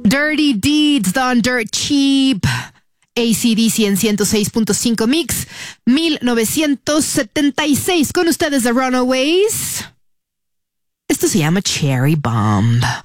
Dirty Deeds Done Dirt Cheap. AC/DC en 106.5 Mix, 1976. Con ustedes The Runaways. Esto se llama Cherry Bomb.